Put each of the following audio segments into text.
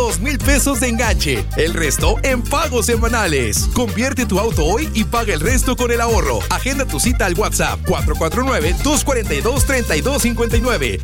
2,000 pesos de enganche. El resto en pagos semanales. Convierte tu auto hoy y paga el resto con el ahorro. Agenda tu cita al WhatsApp 449-242-3259.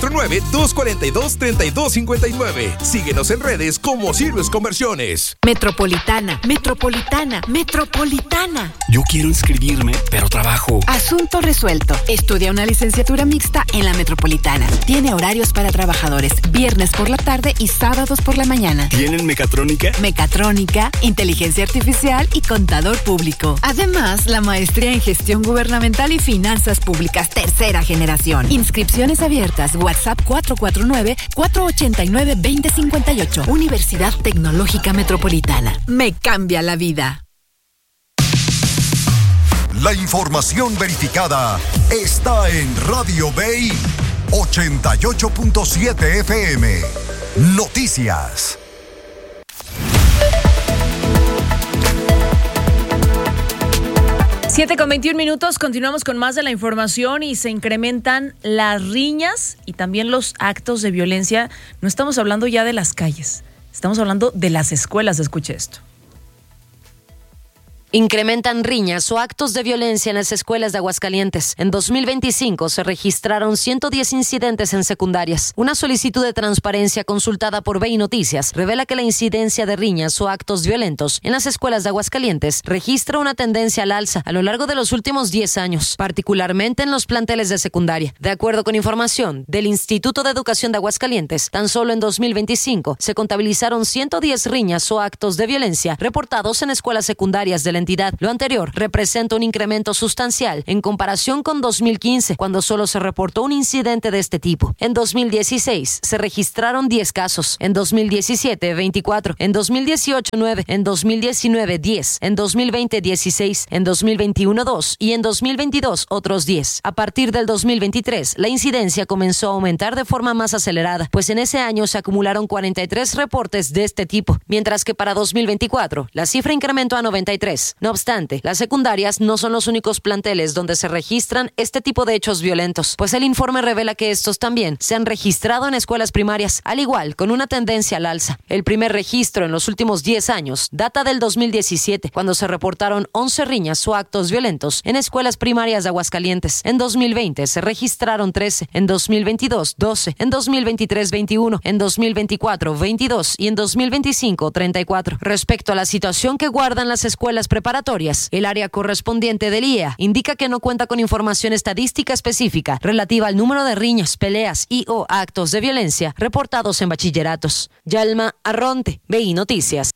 449-242-3259. Síguenos en redes como Sirius Conversiones. Metropolitana, Metropolitana, Metropolitana. Yo quiero inscribirme, pero trabajo. Asunto resuelto. Estudia una licenciatura mixta en la Metropolitana. Tiene horarios para trabajadores, viernes por la tarde y sábados por la mañana. ¿Tienen mecatrónica? Mecatrónica, inteligencia artificial y contador público. Además, la maestría en gestión gubernamental y finanzas públicas, tercera generación. Inscripciones abiertas. WhatsApp 449-489-2058. Universidad Tecnológica Metropolitana. Me cambia la vida. La información verificada está en Radio Bay 88.7 FM. Noticias. Siete con 21 minutos, continuamos con más de la información y se incrementan las riñas y también los actos de violencia. No estamos hablando ya de las calles, estamos hablando de las escuelas. Escuche esto. Incrementan riñas o actos de violencia en las escuelas de Aguascalientes. En 2025 se registraron 110 incidentes en secundarias. Una solicitud de transparencia consultada por BI Noticias revela que la incidencia de riñas o actos violentos en las escuelas de Aguascalientes registra una tendencia al alza a lo largo de los últimos 10 años, particularmente en los planteles de secundaria. De acuerdo con información del Instituto de Educación de Aguascalientes, tan solo en 2025 se contabilizaron 110 riñas o actos de violencia reportados en escuelas secundarias de la entidad. Lo anterior representa un incremento sustancial en comparación con 2015, cuando solo se reportó un incidente de este tipo. En 2016 se registraron 10 casos, en 2017 24, en 2018 9, en 2019 10, en 2020 16, en 2021 2 y en 2022 otros 10. A partir del 2023, la incidencia comenzó a aumentar de forma más acelerada, pues en ese año se acumularon 43 reportes de este tipo, mientras que para 2024 la cifra incrementó a 93. No obstante, las secundarias no son los únicos planteles donde se registran este tipo de hechos violentos, pues el informe revela que estos también se han registrado en escuelas primarias, al igual con una tendencia al alza. El primer registro en los últimos 10 años data del 2017, cuando se reportaron 11 riñas o actos violentos en escuelas primarias de Aguascalientes. En 2020 se registraron 13, en 2022 12, en 2023 21, en 2024 22 y en 2025 34. Respecto a la situación que guardan las escuelas preparatorias, el área correspondiente del IEA indica que no cuenta con información estadística específica relativa al número de riñas, peleas y o actos de violencia reportados en bachilleratos. Yalma Arronte, BI Noticias.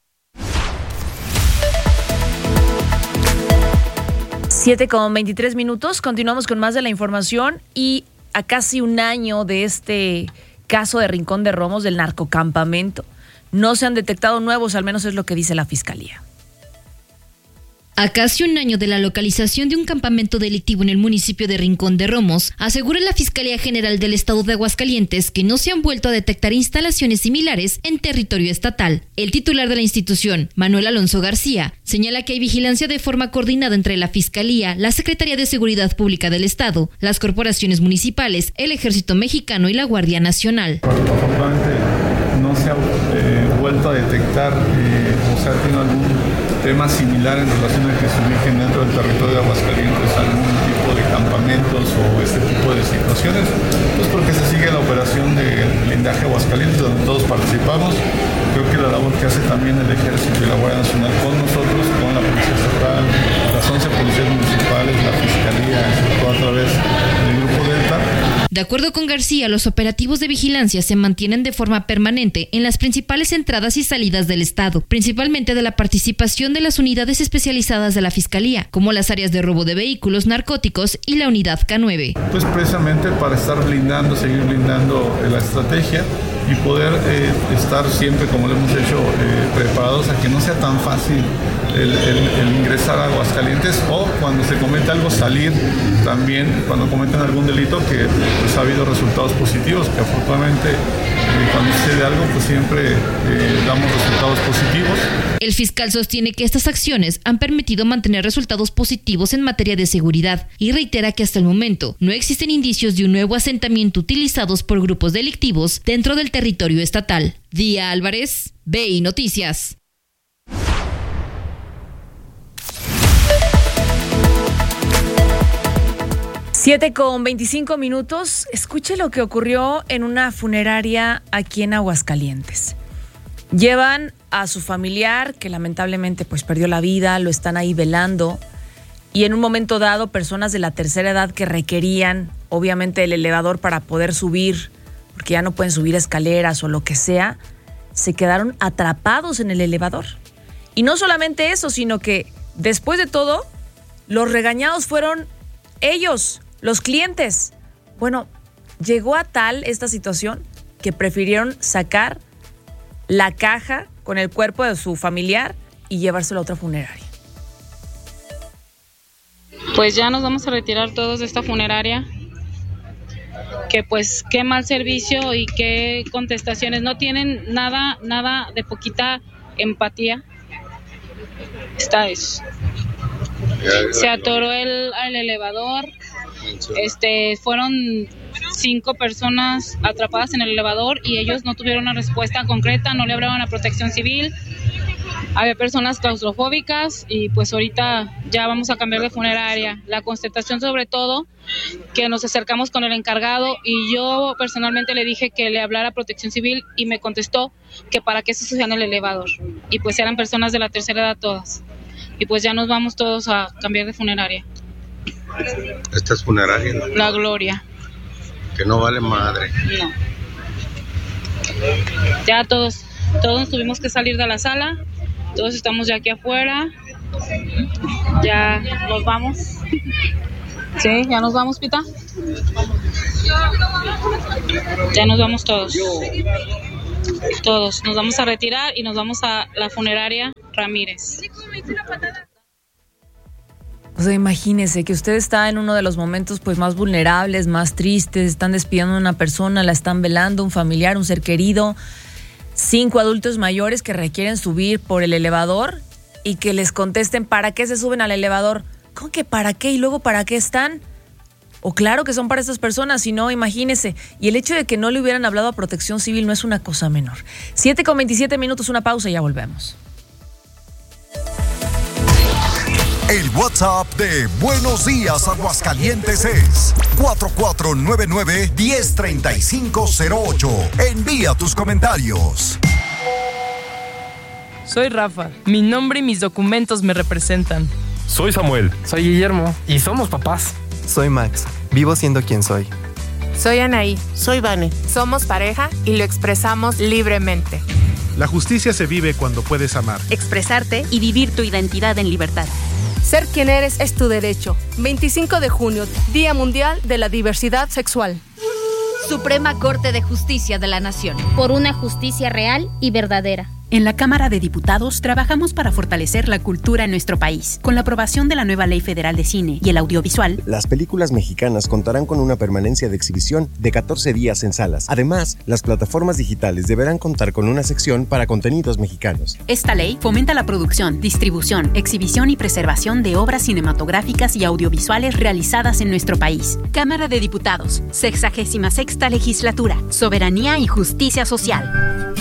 7:23 minutos, continuamos con más de la información y a casi un año de este caso de Rincón de Romos, del narcocampamento, no se han detectado nuevos, al menos es lo que dice la Fiscalía. A casi un año de la localización de un campamento delictivo en el municipio de Rincón de Romos, asegura la Fiscalía General del Estado de Aguascalientes que no se han vuelto a detectar instalaciones similares en territorio estatal. El titular de la institución, Manuel Alonso García, señala que hay vigilancia de forma coordinada entre la Fiscalía, la Secretaría de Seguridad Pública del Estado, las corporaciones municipales, el Ejército Mexicano y la Guardia Nacional. Afortunadamente no se ha vuelto a detectar o sea, tiene algún tema similar en relación a que se ubiquen dentro del territorio de Aguascalientes algún tipo de campamentos o este tipo de situaciones, pues porque se sigue la operación de blindaje Aguascalientes, donde todos participamos. Creo que la labor que hace también el Ejército y la Guardia Nacional con nosotros, con la Policía Estatal, las 11 policías municipales, la Fiscalía, todo a través del Grupo Delta. De acuerdo con García, los operativos de vigilancia se mantienen de forma permanente en las principales entradas y salidas del Estado, principalmente de la participación de las unidades especializadas de la Fiscalía, como las áreas de robo de vehículos, narcóticos y la unidad K9. Pues precisamente para estar blindando, seguir blindando la estrategia y poder estar siempre, como lo hemos hecho, preparados a que no sea tan fácil el ingresar a Aguascalientes o cuando se comete algo salir también, cuando cometen algún delito, que pues ha habido resultados positivos, que afortunadamente cuando sucede algo, pues siempre damos resultados positivos. El fiscal sostiene que estas acciones han permitido mantener resultados positivos en materia de seguridad y reitera que hasta el momento no existen indicios de un nuevo asentamiento utilizados por grupos delictivos dentro del territorio estatal. Día Álvarez, BI Noticias. Siete con 25 minutos. Escuche lo que ocurrió en una funeraria aquí en Aguascalientes. Llevan a su familiar que lamentablemente pues perdió la vida, lo están ahí velando y en un momento dado personas de la tercera edad que requerían obviamente el elevador para poder subir, porque ya no pueden subir escaleras o lo que sea, se quedaron atrapados en el elevador. Y no solamente eso, sino que después de todo, los regañados fueron ellos, los clientes. Bueno, llegó a tal esta situación que prefirieron sacar la caja con el cuerpo de su familiar y llevárselo a otra funeraria. Pues ya nos vamos a retirar todos de esta funeraria. Que pues qué mal servicio y qué contestaciones. No tienen nada de poquita empatía. Está eso. Se atoró el elevador. Fueron 5 personas atrapadas en el elevador y ellos no tuvieron una respuesta concreta, no le hablaban a Protección Civil. Había personas claustrofóbicas y pues ahorita ya vamos a cambiar de funeraria. La constatación sobre todo, que nos acercamos con el encargado y yo personalmente le dije que le hablara a Protección Civil y me contestó que para qué se subían el elevador. Y pues eran personas de la tercera edad todas. Y pues ya nos vamos todos a cambiar de funeraria. ¿Esta es funeraria? ¿No? La Gloria. Que no vale madre. No. Ya todos tuvimos que salir de la sala. Todos estamos ya aquí afuera. Ya nos vamos. Sí, ya nos vamos, Pita. Ya nos vamos todos. Todos. Nos vamos a retirar y nos vamos a la funeraria Ramírez. O sea, imagínese que usted está en uno de los momentos pues más vulnerables, más tristes, están despidiendo a una persona, la están velando, un familiar, un ser querido, 5 adultos mayores que requieren subir por el elevador y que les contesten ¿para qué se suben al elevador? ¿Cómo que para qué? ¿Y luego para qué están? O claro que son para estas personas, si no, imagínese. Y el hecho de que no le hubieran hablado a Protección Civil no es una cosa menor. 7:27, una pausa y ya volvemos. El WhatsApp de Buenos Días Aguascalientes es 4499-103508. Envía tus comentarios. Soy Rafa. Mi nombre y mis documentos me representan. Soy Samuel. Soy Guillermo. Y somos papás. Soy Max. Vivo siendo quien soy. Soy Anaí. Soy Vane. Somos pareja y lo expresamos libremente. La justicia se vive cuando puedes amar, expresarte y vivir tu identidad en libertad. Ser quien eres es tu derecho. 25 de junio, Día Mundial de la Diversidad Sexual. Suprema Corte de Justicia de la Nación. Por una justicia real y verdadera. En la Cámara de Diputados trabajamos para fortalecer la cultura en nuestro país. Con la aprobación de la nueva Ley Federal de Cine y el Audiovisual, las películas mexicanas contarán con una permanencia de exhibición de 14 días en salas. Además, las plataformas digitales deberán contar con una sección para contenidos mexicanos. Esta ley fomenta la producción, distribución, exhibición y preservación de obras cinematográficas y audiovisuales realizadas en nuestro país. Cámara de Diputados, 66ª Legislatura, Soberanía y Justicia Social.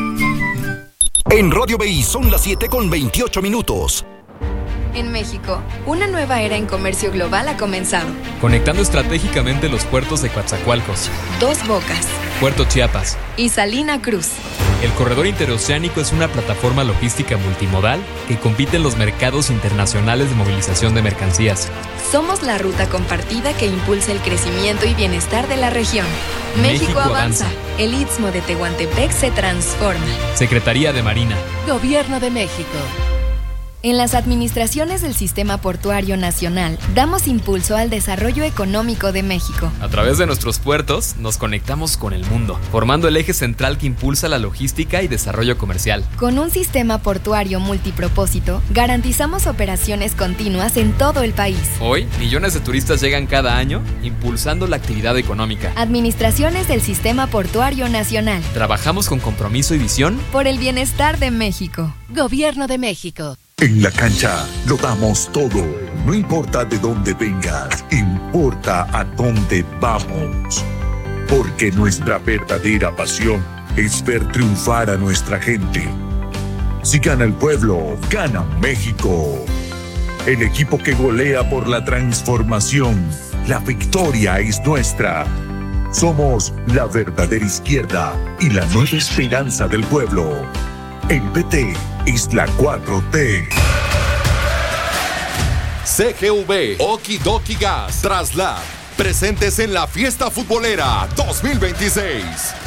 En Radio BI son las 7:28. En México, una nueva era en comercio global ha comenzado. Conectando estratégicamente los puertos de Coatzacoalcos, Dos Bocas, Puerto Chiapas y Salina Cruz. El corredor interoceánico es una plataforma logística multimodal que compite en los mercados internacionales de movilización de mercancías. Somos la ruta compartida que impulsa el crecimiento y bienestar de la región. México avanza. El Istmo de Tehuantepec se transforma. Secretaría de Marina. Gobierno de México. En las administraciones del Sistema Portuario Nacional, damos impulso al desarrollo económico de México. A través de nuestros puertos, nos conectamos con el mundo, formando el eje central que impulsa la logística y desarrollo comercial. Con un sistema portuario multipropósito, garantizamos operaciones continuas en todo el país. Hoy, millones de turistas llegan cada año, impulsando la actividad económica. Administraciones del Sistema Portuario Nacional. Trabajamos con compromiso y visión por el bienestar de México. Gobierno de México. En la cancha lo damos todo. No importa de dónde vengas, importa a dónde vamos. Porque nuestra verdadera pasión es ver triunfar a nuestra gente. Si gana el pueblo, gana México. El equipo que golea por la transformación. La victoria es nuestra. Somos la verdadera izquierda y la nueva esperanza del pueblo. El PT es la 4T. CGV, Okidoki Gas, Traslad, presentes en la Fiesta Futbolera 2026.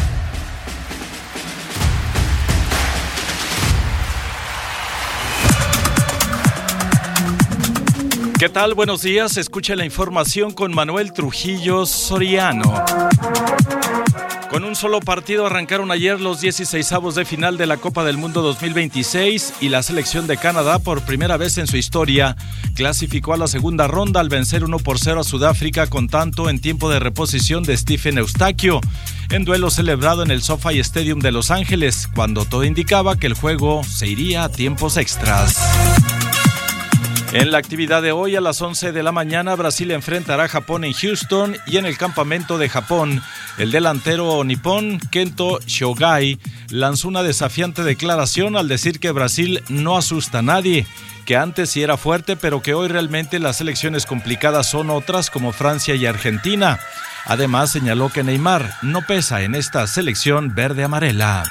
¿Qué tal? Buenos días. Escucha la información con Manuel Trujillo Soriano. Con un solo partido arrancaron ayer los 16avos de final de la Copa del Mundo 2026 y la selección de Canadá, por primera vez en su historia, clasificó a la segunda ronda al vencer 1-0 a Sudáfrica con tanto en tiempo de reposición de Stephen Eustaquio, en duelo celebrado en el SoFi Stadium de Los Ángeles, cuando todo indicaba que el juego se iría a tiempos extras. En la actividad de hoy a las 11 de la mañana, Brasil enfrentará a Japón en Houston y en el campamento de Japón, el delantero nipón Kento Shogai lanzó una desafiante declaración al decir que Brasil no asusta a nadie, que antes sí era fuerte, pero que hoy realmente las selecciones complicadas son otras como Francia y Argentina. Además, señaló que Neymar no pesa en esta selección verde-amarela.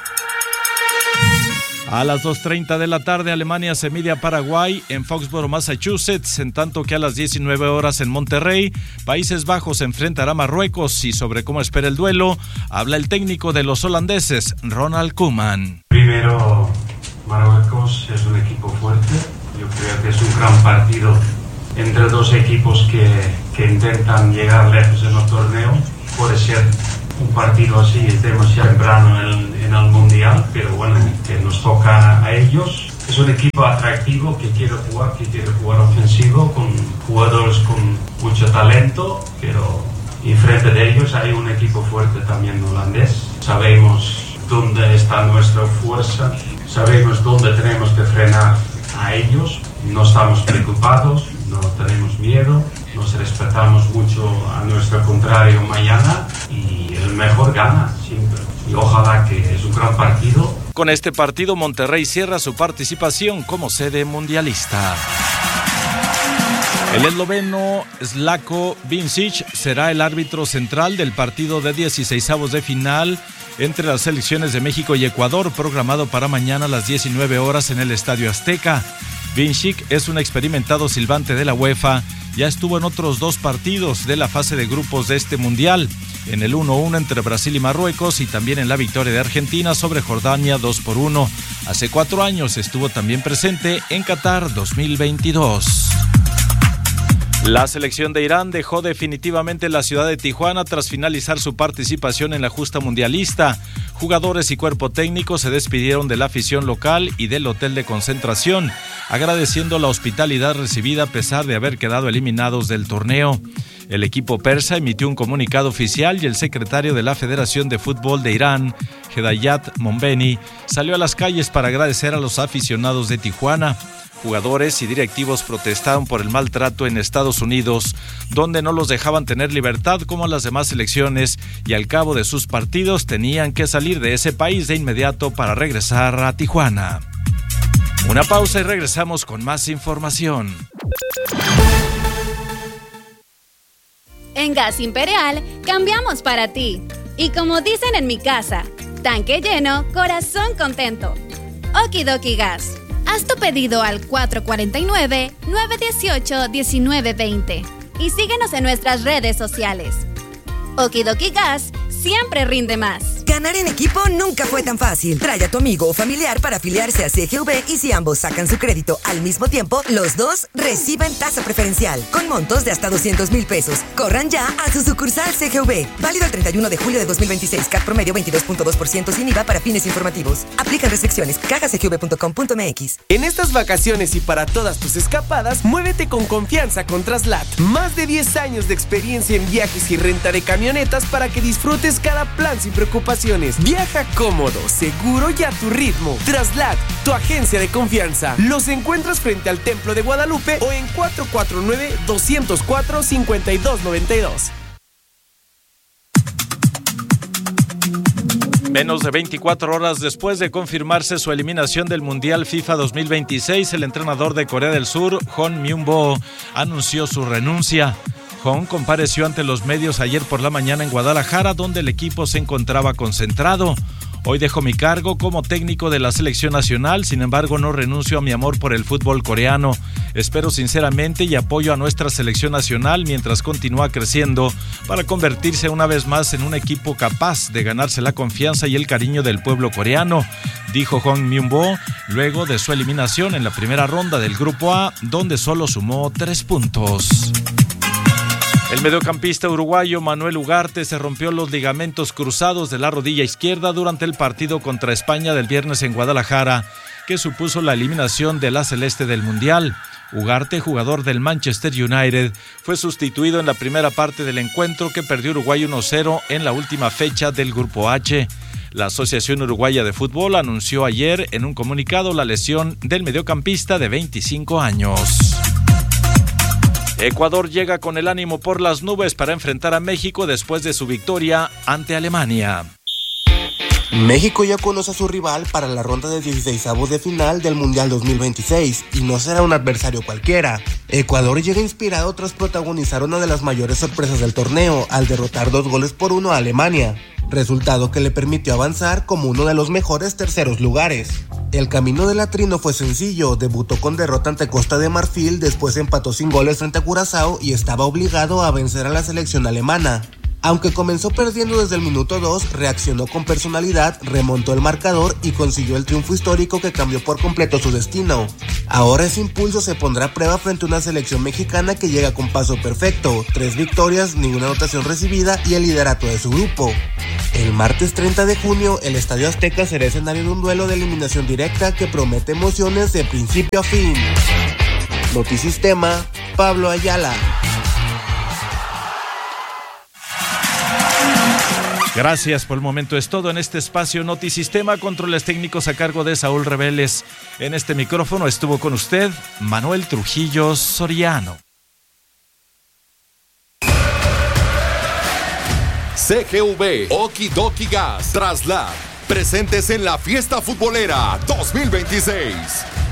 A las 2:30 de la tarde, Alemania se mide a Paraguay en Foxborough, Massachusetts, en tanto que a las 19 horas en Monterrey, Países Bajos enfrentará a Marruecos, y sobre cómo espera el duelo, habla el técnico de los holandeses, Ronald Koeman. Primero, Marruecos es un equipo fuerte, yo creo que es un gran partido entre dos equipos que intentan llegar lejos en el torneo. Puede ser un partido así, es demasiado temprano en el Mundial, pero bueno, que nos toca a ellos. Es un equipo atractivo que quiere jugar ofensivo, con jugadores con mucho talento, pero enfrente de ellos hay un equipo fuerte también holandés. Sabemos dónde está nuestra fuerza, sabemos dónde tenemos que frenar a ellos, no estamos preocupados, no tenemos miedo, nos respetamos mucho a nuestro contrario mañana y el mejor gana siempre. Y ojalá que es un gran partido. Con este partido, Monterrey cierra su participación como sede mundialista. El esloveno Slavko Vincic será el árbitro central del partido de 16avos de final entre las selecciones de México y Ecuador, programado para mañana a las 19 horas en el Estadio Azteca. Vincic es un experimentado silbante de la UEFA, ya estuvo en otros dos partidos de la fase de grupos de este mundial, en el 1-1 entre Brasil y Marruecos y también en la victoria de Argentina sobre Jordania 2-1. Hace 4 años estuvo también presente en Qatar 2022. La selección de Irán dejó definitivamente la ciudad de Tijuana tras finalizar su participación en la justa mundialista. Jugadores y cuerpo técnico se despidieron de la afición local y del hotel de concentración, agradeciendo la hospitalidad recibida a pesar de haber quedado eliminados del torneo. El equipo persa emitió un comunicado oficial y el secretario de la Federación de Fútbol de Irán, Hedayat Monbeni, salió a las calles para agradecer a los aficionados de Tijuana. Jugadores y directivos protestaron por el maltrato en Estados Unidos, donde no los dejaban tener libertad como las demás selecciones, y al cabo de sus partidos tenían que salir de ese país de inmediato para regresar a Tijuana. Una pausa y regresamos con más información. En Gas Imperial cambiamos para ti. Y como dicen en mi casa, tanque lleno, corazón contento. Okidoki Gas. Haz tu pedido al 449-918-1920 y síguenos en nuestras redes sociales. Okidoki Gas siempre rinde más. Ganar en equipo nunca fue tan fácil. Trae a tu amigo o familiar para afiliarse a CGV y si ambos sacan su crédito al mismo tiempo, los dos reciben tasa preferencial con montos de hasta 200,000 pesos. Corran ya a su sucursal CGV. Válido el 31 de julio de 2026. CAT promedio 22.2% sin IVA para fines informativos. Aplican restricciones. cajacgv.com.mx. En estas vacaciones y para todas tus escapadas, muévete con confianza con Traslat. Más de 10 años de experiencia en viajes y renta de camionetas para que disfrutes cada plan sin preocupaciones. Viaja cómodo, seguro y a tu ritmo. Traslat, tu agencia de confianza. Los encuentras frente al Templo de Guadalupe o en 449-204-5292. Menos de 24 horas después de confirmarse su eliminación del Mundial FIFA 2026, el entrenador de Corea del Sur, Hong Myung-bo, anunció su renuncia. Hong compareció ante los medios ayer por la mañana en Guadalajara, donde el equipo se encontraba concentrado. Hoy dejo mi cargo como técnico de la selección nacional, sin embargo no renuncio a mi amor por el fútbol coreano. Espero sinceramente y apoyo a nuestra selección nacional mientras continúa creciendo para convertirse una vez más en un equipo capaz de ganarse la confianza y el cariño del pueblo coreano, dijo Hong Myung-bo luego de su eliminación en la primera ronda del Grupo A, donde solo sumó 3 puntos. El mediocampista uruguayo Manuel Ugarte se rompió los ligamentos cruzados de la rodilla izquierda durante el partido contra España del viernes en Guadalajara, que supuso la eliminación de la celeste del Mundial. Ugarte, jugador del Manchester United, fue sustituido en la primera parte del encuentro que perdió Uruguay 1-0 en la última fecha del Grupo H. La Asociación Uruguaya de Fútbol anunció ayer en un comunicado la lesión del mediocampista de 25 años. Ecuador llega con el ánimo por las nubes para enfrentar a México después de su victoria ante Alemania. México ya conoce a su rival para la ronda de 16avos de final del Mundial 2026 y no será un adversario cualquiera. Ecuador llega inspirado tras protagonizar una de las mayores sorpresas del torneo al derrotar 2-1 a Alemania, resultado que le permitió avanzar como uno de los mejores terceros lugares. El camino del Atri no fue sencillo, debutó con derrota ante Costa de Marfil, después empató sin goles frente a Curazao y estaba obligado a vencer a la selección alemana. Aunque comenzó perdiendo desde el minuto 2, reaccionó con personalidad, remontó el marcador y consiguió el triunfo histórico que cambió por completo su destino. Ahora ese impulso se pondrá a prueba frente a una selección mexicana que llega con paso perfecto, 3 victorias, ninguna anotación recibida y el liderato de su grupo. El martes 30 de junio, el Estadio Azteca será escenario de un duelo de eliminación directa que promete emociones de principio a fin. Notisistema, Pablo Ayala. Gracias, por el momento es todo en este espacio Notisistema, controles técnicos a cargo de Saúl Reveles. En este micrófono estuvo con usted Manuel Trujillo Soriano. CGV, Okidoki Gas, Traslat, presentes en la Fiesta Futbolera 2026.